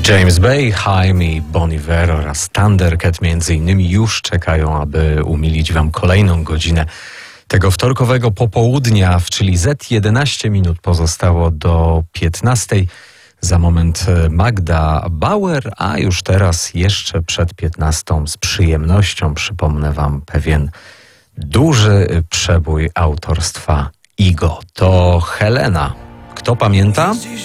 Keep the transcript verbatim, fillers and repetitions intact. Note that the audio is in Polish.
James Bay, Haim i Bon Iver oraz Thundercat między innymi już czekają, aby umilić wam kolejną godzinę tego wtorkowego popołudnia, czyli Z jedenaście minut pozostało do piętnastej. Za moment Magda Bauer, a już teraz jeszcze przed piętnastą z przyjemnością przypomnę wam pewien duży przebój autorstwa Igo. To Helena. Kto pamięta?